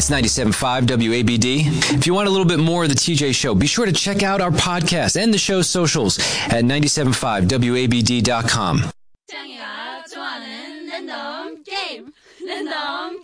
It's 97.5 WABD. If you want a little bit more of the TJ Show, be sure to check out our podcast and the show's socials at 97.5WABD.com. 짱이가 좋아하는 랜덤 게임. 랜덤